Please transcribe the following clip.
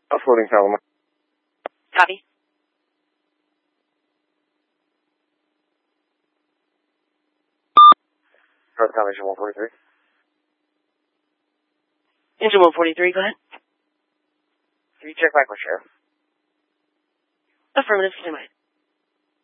Offloading Palomar. Copy. North Combination 143. Engine 143, go ahead. Can you check back with Sheriff? Affirmative, stand by.